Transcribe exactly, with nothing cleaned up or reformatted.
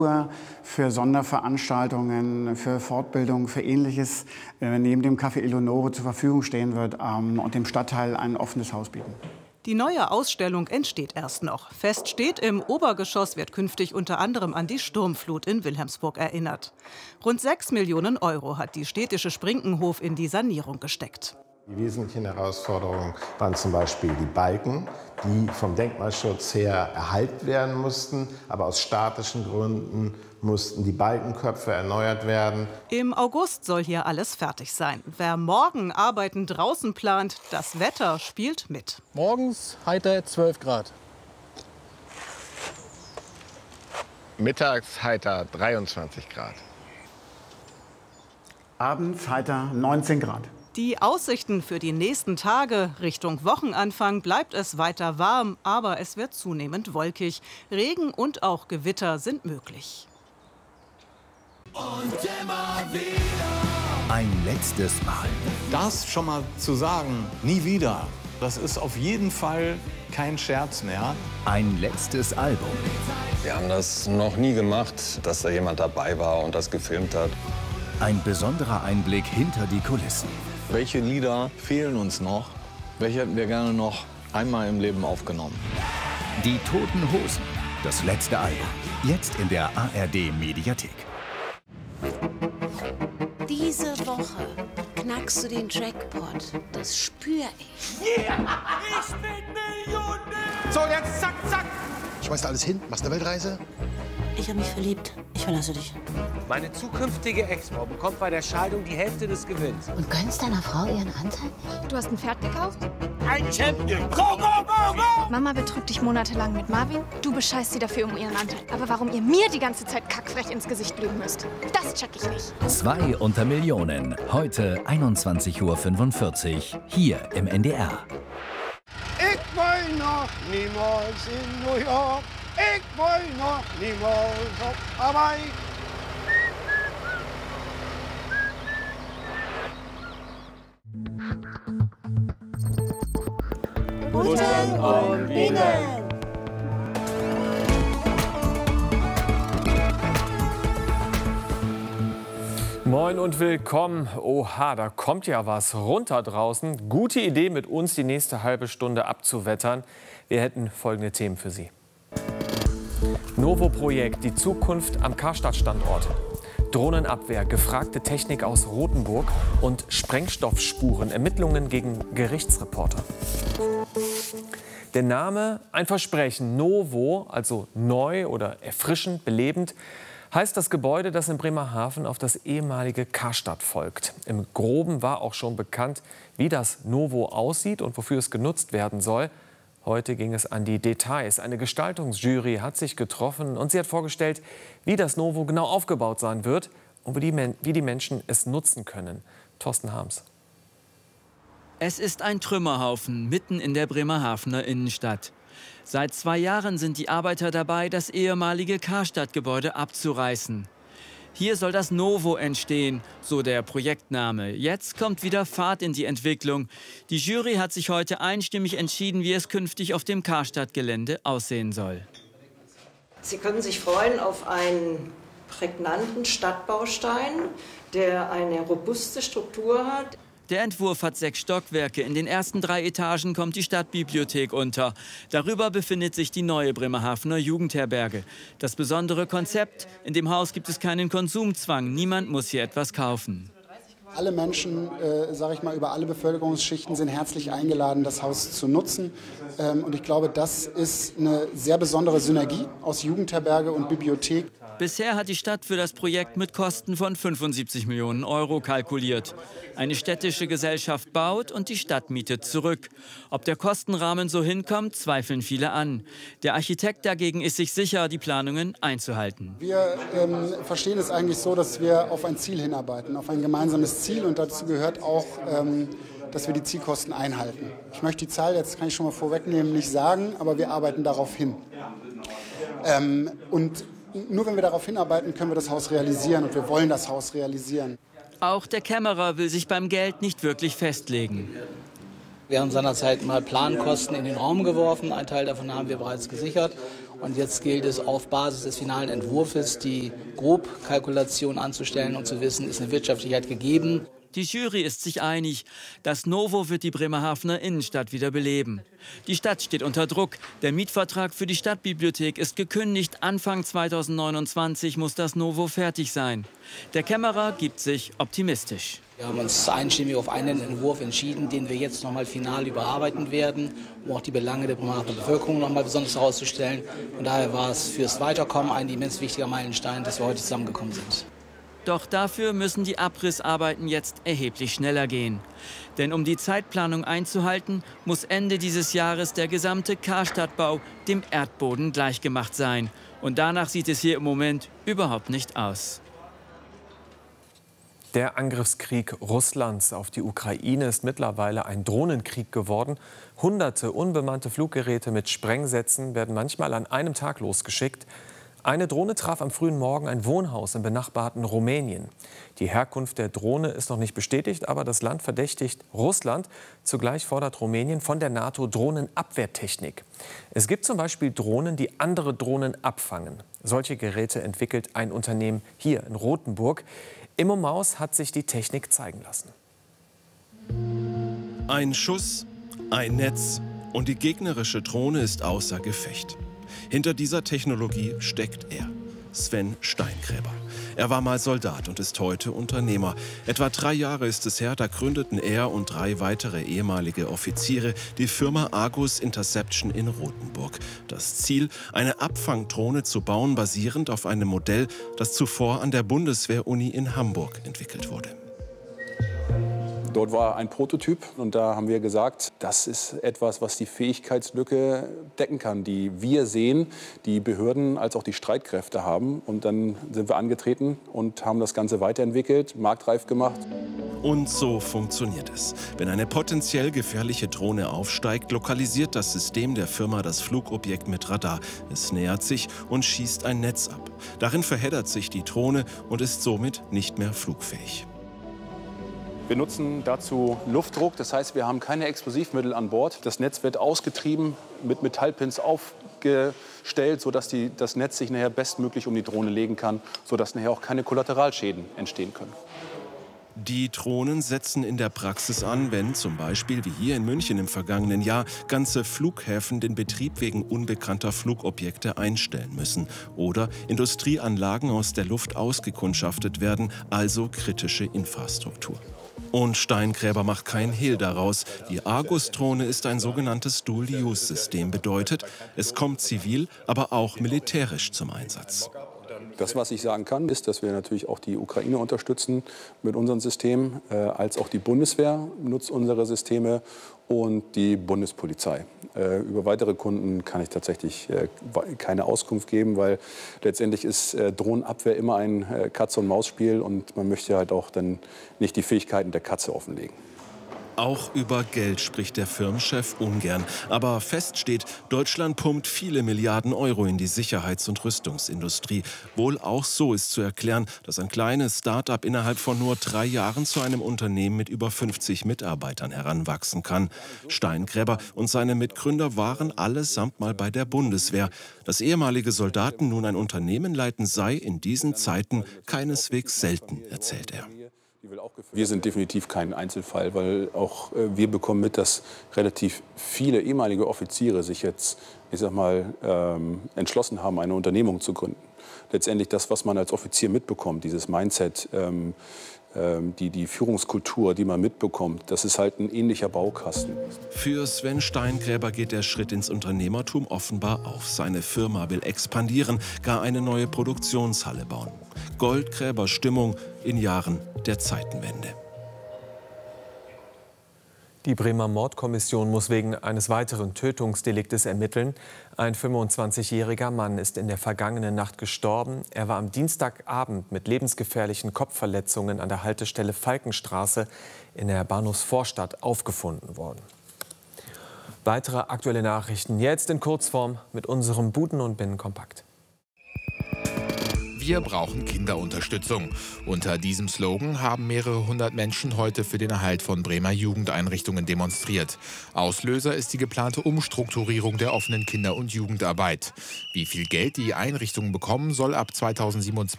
für Sonderveranstaltungen, für Fortbildung, für Ähnliches äh, neben dem Café Eleonore zur Verfügung stehen wird ähm, und dem Stadtteil ein offenes Haus bieten. Die neue Ausstellung entsteht erst noch. Fest steht, im Obergeschoss wird künftig unter anderem an die Sturmflut in Wilhelmsburg erinnert. Rund sechs Millionen Euro hat die städtische Sprinkenhof in die Sanierung gesteckt. Die wesentlichen Herausforderungen waren zum Beispiel die Balken, die vom Denkmalschutz her erhalten werden mussten, aber aus statischen Gründen mussten die Balkenköpfe erneuert werden. Im August soll hier alles fertig sein. Wer morgen Arbeiten draußen plant, das Wetter spielt mit. Morgens heiter zwölf Grad. Mittags heiter dreiundzwanzig Grad. Abends heiter neunzehn Grad. Die Aussichten für die nächsten Tage Richtung Wochenanfang bleibt es weiter warm, aber es wird zunehmend wolkig. Regen und auch Gewitter sind möglich. Und immer wieder. Ein letztes Mal. Das schon mal zu sagen, nie wieder, das ist auf jeden Fall kein Scherz mehr. Ein letztes Album. Wir haben das noch nie gemacht, dass da jemand dabei war und das gefilmt hat. Ein besonderer Einblick hinter die Kulissen. Welche Lieder fehlen uns noch? Welche hätten wir gerne noch einmal im Leben aufgenommen? Die Toten Hosen, das letzte Album. Jetzt in der A R D-Mediathek. Diese Woche knackst du den Jackpot. Das spür ich. Yeah! Ich bin Millionär! So, jetzt zack, zack! Schmeißt alles hin, machst eine Weltreise. Ich habe mich verliebt. Ich verlasse dich. Meine zukünftige Ex-Frau bekommt bei der Scheidung die Hälfte des Gewinns. Und gönnst deiner Frau ihren Anteil nicht? Du hast ein Pferd gekauft? Ein Champion! Go, go, go, go! Mama betrügt dich monatelang mit Marvin. Du bescheißt sie dafür um ihren Anteil. Aber warum ihr mir die ganze Zeit kackfrech ins Gesicht lügen müsst, das check ich nicht. Zwei unter Millionen. Heute einundzwanzig Uhr fünfundvierzig. Hier im N D R. Ich will noch niemals in New York. Ich will noch niemals auf Hawaii. Guten und Bienen. Moin und willkommen. Oha, da kommt ja was runter draußen. Gute Idee, mit uns die nächste halbe Stunde abzuwettern. Wir hätten folgende Themen für Sie. Novo-Projekt, die Zukunft am Karstadt-Standort. Drohnenabwehr, gefragte Technik aus Rothenburg und Sprengstoffspuren, Ermittlungen gegen Gerichtsreporter. Der Name, ein Versprechen, Novo, also neu oder erfrischend, belebend, heißt das Gebäude, das in Bremerhaven auf das ehemalige Karstadt folgt. Im Groben war auch schon bekannt, wie das Novo aussieht und wofür es genutzt werden soll. Heute ging es an die Details. Eine Gestaltungsjury hat sich getroffen und sie hat vorgestellt, wie das Novo genau aufgebaut sein wird und wie die, Men- wie die Menschen es nutzen können. Thorsten Harms. Es ist ein Trümmerhaufen mitten in der Bremerhavener Innenstadt. Seit zwei Jahren sind die Arbeiter dabei, das ehemalige Karstadt-Gebäude abzureißen. Hier soll das Novo entstehen, so der Projektname. Jetzt kommt wieder Fahrt in die Entwicklung. Die Jury hat sich heute einstimmig entschieden, wie es künftig auf dem Karstadt-Gelände aussehen soll. Sie können sich freuen auf einen prägnanten Stadtbaustein, der eine robuste Struktur hat. Der Entwurf hat sechs Stockwerke. In den ersten drei Etagen kommt die Stadtbibliothek unter. Darüber befindet sich die neue Bremerhavener Jugendherberge. Das besondere Konzept: In dem Haus gibt es keinen Konsumzwang. Niemand muss hier etwas kaufen. Alle Menschen, äh, sage ich mal, über alle Bevölkerungsschichten sind herzlich eingeladen, das Haus zu nutzen. Ähm, und ich glaube, das ist eine sehr besondere Synergie aus Jugendherberge und Bibliothek. Bisher hat die Stadt für das Projekt mit Kosten von fünfundsiebzig Millionen Euro kalkuliert. Eine städtische Gesellschaft baut und die Stadt mietet zurück. Ob der Kostenrahmen so hinkommt, zweifeln viele an. Der Architekt dagegen ist sich sicher, die Planungen einzuhalten. Wir ähm, verstehen es eigentlich so, dass wir auf ein Ziel hinarbeiten, auf ein gemeinsames Ziel. Und dazu gehört auch, ähm, dass wir die Zielkosten einhalten. Ich möchte die Zahl, jetzt kann ich schon mal vorwegnehmen, nicht sagen, aber wir arbeiten darauf hin. Ähm, und nur wenn wir darauf hinarbeiten, können wir das Haus realisieren und wir wollen das Haus realisieren. Auch der Kämmerer will sich beim Geld nicht wirklich festlegen. Wir haben seinerzeit mal Plankosten in den Raum geworfen. Ein Teil davon haben wir bereits gesichert. Und jetzt gilt es auf Basis des finalen Entwurfs die Grobkalkulation anzustellen und zu wissen, ist eine Wirtschaftlichkeit gegeben. Die Jury ist sich einig, das Novo wird die Bremerhavener Innenstadt wieder beleben. Die Stadt steht unter Druck. Der Mietvertrag für die Stadtbibliothek ist gekündigt. Anfang zweitausendneunundzwanzig muss das Novo fertig sein. Der Kämmerer gibt sich optimistisch. Wir haben uns einstimmig auf einen Entwurf entschieden, den wir jetzt noch mal final überarbeiten werden, um auch die Belange der Bremerhavener Bevölkerung noch mal besonders herauszustellen. Und daher war es fürs Weiterkommen ein immens wichtiger Meilenstein, dass wir heute zusammengekommen sind. Doch dafür müssen die Abrissarbeiten jetzt erheblich schneller gehen. Denn um die Zeitplanung einzuhalten, muss Ende dieses Jahres der gesamte Karstadtbau dem Erdboden gleichgemacht sein. Und danach sieht es hier im Moment überhaupt nicht aus. Der Angriffskrieg Russlands auf die Ukraine ist mittlerweile ein Drohnenkrieg geworden. Hunderte unbemannte Fluggeräte mit Sprengsätzen werden manchmal an einem Tag losgeschickt. Eine Drohne traf am frühen Morgen ein Wohnhaus im benachbarten Rumänien. Die Herkunft der Drohne ist noch nicht bestätigt, aber das Land verdächtigt Russland. Zugleich fordert Rumänien von der NATO Drohnenabwehrtechnik. Es gibt zum Beispiel Drohnen, die andere Drohnen abfangen. Solche Geräte entwickelt ein Unternehmen hier in Rothenburg. Immo Maus hat sich die Technik zeigen lassen. Ein Schuss, ein Netz und die gegnerische Drohne ist außer Gefecht. Hinter dieser Technologie steckt er, Sven Steingräber. Er war mal Soldat und ist heute Unternehmer. Etwa drei Jahre ist es her, da gründeten er und drei weitere ehemalige Offiziere die Firma Argus Interception in Rothenburg. Das Ziel, eine Abfangdrohne zu bauen, basierend auf einem Modell, das zuvor an der Bundeswehr-Uni in Hamburg entwickelt wurde. Dort war ein Prototyp und da haben wir gesagt, das ist etwas, was die Fähigkeitslücke decken kann, die wir sehen, die Behörden als auch die Streitkräfte haben. Und dann sind wir angetreten und haben das Ganze weiterentwickelt, marktreif gemacht. Und so funktioniert es. Wenn eine potenziell gefährliche Drohne aufsteigt, lokalisiert das System der Firma das Flugobjekt mit Radar. Es nähert sich und schießt ein Netz ab. Darin verheddert sich die Drohne und ist somit nicht mehr flugfähig. Wir nutzen dazu Luftdruck, das heißt, wir haben keine Explosivmittel an Bord. Das Netz wird ausgetrieben, mit Metallpins aufgestellt, sodass die, das Netz sich nachher bestmöglich um die Drohne legen kann, sodass nachher auch keine Kollateralschäden entstehen können. Die Drohnen setzen in der Praxis an, wenn zum Beispiel wie hier in München im vergangenen Jahr ganze Flughäfen den Betrieb wegen unbekannter Flugobjekte einstellen müssen oder Industrieanlagen aus der Luft ausgekundschaftet werden, also kritische Infrastruktur. Und Steingräber macht kein Hehl daraus. Die Argus-Drohne ist ein sogenanntes Dual-Use-System. Bedeutet, es kommt zivil, aber auch militärisch zum Einsatz. Das, was ich sagen kann, ist, dass wir natürlich auch die Ukraine unterstützen mit unseren Systemen, äh, als auch die Bundeswehr nutzt unsere Systeme und die Bundespolizei. Äh, über weitere Kunden kann ich tatsächlich äh, keine Auskunft geben, weil letztendlich ist äh, Drohnenabwehr immer ein äh, Katze-und-Maus-Spiel und man möchte halt auch dann nicht die Fähigkeiten der Katze offenlegen. Auch über Geld spricht der Firmenchef ungern. Aber fest steht, Deutschland pumpt viele Milliarden Euro in die Sicherheits- und Rüstungsindustrie. Wohl auch so ist zu erklären, dass ein kleines Start-up innerhalb von nur drei Jahren zu einem Unternehmen mit über fünfzig Mitarbeitern heranwachsen kann. Steingräber und seine Mitgründer waren allesamt mal bei der Bundeswehr. Dass ehemalige Soldaten nun ein Unternehmen leiten, sei in diesen Zeiten keineswegs selten, erzählt er. Wir sind definitiv kein Einzelfall, weil auch äh, wir bekommen mit, dass relativ viele ehemalige Offiziere sich jetzt, ich sag mal, ähm, entschlossen haben, eine Unternehmung zu gründen. Letztendlich das, was man als Offizier mitbekommt, dieses Mindset, ähm, ähm, die, die Führungskultur, die man mitbekommt, das ist halt ein ähnlicher Baukasten. Für Sven Steingräber geht der Schritt ins Unternehmertum offenbar auf. Seine Firma will expandieren, gar eine neue Produktionshalle bauen. Goldgräberstimmung in Jahren der Zeitenwende. Die Bremer Mordkommission muss wegen eines weiteren Tötungsdeliktes ermitteln. Ein fünfundzwanzigjähriger Mann ist in der vergangenen Nacht gestorben. Er war am Dienstagabend mit lebensgefährlichen Kopfverletzungen an der Haltestelle Falkenstraße in der Bahnhofsvorstadt aufgefunden worden. Weitere aktuelle Nachrichten jetzt in Kurzform mit unserem Buden- und Binnenkompakt. Wir brauchen Kinderunterstützung. Unter diesem Slogan haben mehrere hundert Menschen heute für den Erhalt von Bremer Jugendeinrichtungen demonstriert. Auslöser ist die geplante Umstrukturierung der offenen Kinder- und Jugendarbeit. Wie viel Geld die Einrichtungen bekommen, soll ab zweitausendsiebenundzwanzig